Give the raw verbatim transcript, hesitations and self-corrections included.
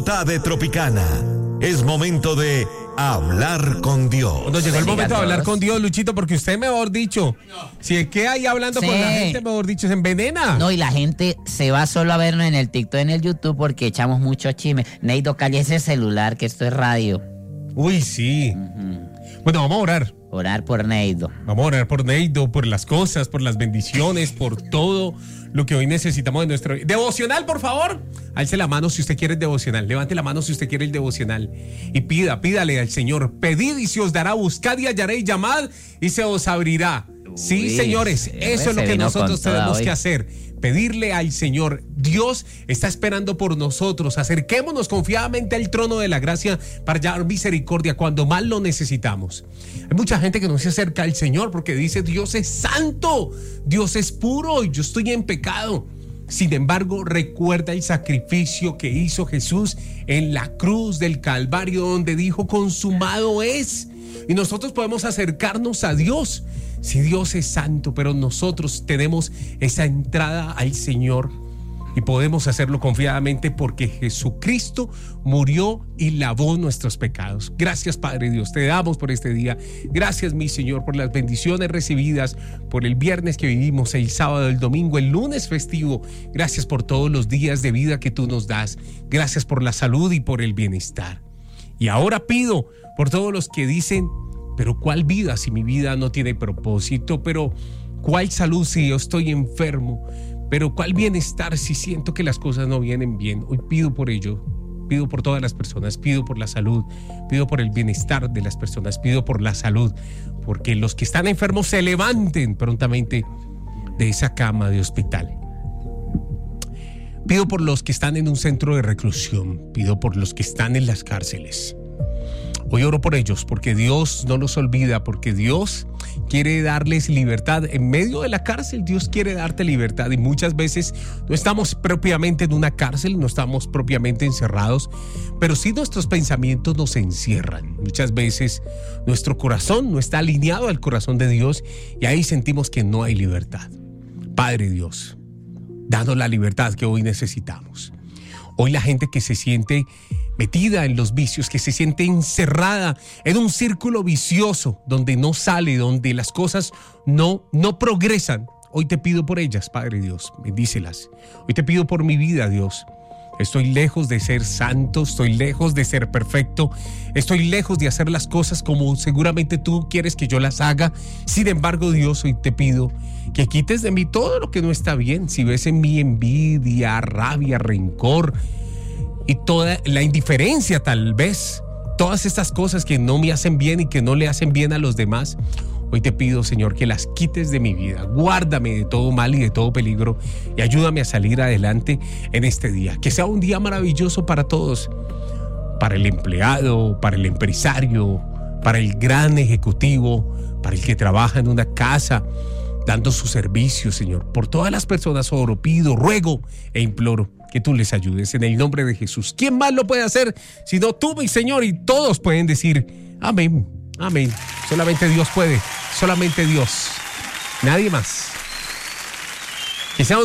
De Tropicana. Es momento de hablar con Dios. Nos llegó el momento de hablar con Dios, Luchito, porque usted, mejor dicho, si es que ahí hablando sí. con la gente, mejor dicho, se envenena. No, y la gente se va solo a vernos en el TikTok, en el YouTube, porque echamos mucho chisme. Neido, calle ese celular, que esto es radio. Uy, sí. Uh-huh. Bueno, vamos a orar. Orar por Neido. Vamos a orar por Neido, por las cosas, por las bendiciones, por todo lo que hoy necesitamos de nuestro... Devocional, por favor. Alce la mano si usted quiere el devocional. Levante la mano si usted quiere el devocional. Y pida, pídale al Señor. Pedid y se os dará. Buscad y hallaréis. Llamad y se os abrirá. Uy, sí, señores. Eso es lo que nosotros tenemos que hacer. Pedirle al Señor. Dios está esperando por nosotros. Acerquémonos confiadamente al trono de la gracia para hallar misericordia cuando más lo necesitamos. Hay mucha gente que no se acerca al Señor porque dice: Dios es santo, Dios es puro y yo estoy en pecado. Sin embargo, recuerda el sacrificio que hizo Jesús en la cruz del Calvario, donde dijo: consumado es. Y nosotros podemos acercarnos a Dios. Si Dios es santo, pero nosotros tenemos esa entrada al Señor y podemos hacerlo confiadamente porque Jesucristo murió y lavó nuestros pecados. Gracias, Padre Dios, te damos por este día. Gracias, mi Señor, por las bendiciones recibidas, por el viernes que vivimos, el sábado, el domingo, el lunes festivo. Gracias por todos los días de vida que tú nos das. Gracias por la salud y por el bienestar. Y ahora pido por todos los que dicen: pero ¿cuál vida si mi vida no tiene propósito? Pero ¿cuál salud si yo estoy enfermo? Pero ¿cuál bienestar si siento que las cosas no vienen bien? Hoy pido por ello, pido por todas las personas, pido por la salud, pido por el bienestar de las personas, pido por la salud, porque los que están enfermos se levanten prontamente de esa cama de hospital. Pido por los que están en un centro de reclusión, pido por los que están en las cárceles. Hoy oro por ellos porque Dios no los olvida, porque Dios quiere darles libertad. En medio de la cárcel, Dios quiere darte libertad y muchas veces no estamos propiamente en una cárcel, no estamos propiamente encerrados, pero sí nuestros pensamientos nos encierran. Muchas veces nuestro corazón no está alineado al corazón de Dios y ahí sentimos que no hay libertad. Padre Dios, danos la libertad que hoy necesitamos. Hoy la gente que se siente metida en los vicios, que se siente encerrada en un círculo vicioso donde no sale, donde las cosas no, no progresan. Hoy te pido por ellas, Padre Dios, bendícelas. Hoy te pido por mi vida, Dios. Estoy lejos de ser santo, estoy lejos de ser perfecto, estoy lejos de hacer las cosas como seguramente tú quieres que yo las haga. Sin embargo, Dios, hoy te pido que quites de mí todo lo que no está bien. Si ves en mí envidia, rabia, rencor y toda la indiferencia, tal vez, todas estas cosas que no me hacen bien y que no le hacen bien a los demás, hoy te pido, Señor, que las quites de mi vida. Guárdame de todo mal y de todo peligro y ayúdame a salir adelante en este día. Que sea un día maravilloso para todos, para el empleado, para el empresario, para el gran ejecutivo, para el que trabaja en una casa dando su servicio, Señor. Por todas las personas oro, pido, ruego e imploro que tú les ayudes en el nombre de Jesús. ¿Quién más lo puede hacer sino tú, mi Señor? Y todos pueden decir amén, amén. Solamente Dios puede, solamente Dios, nadie más. Que sea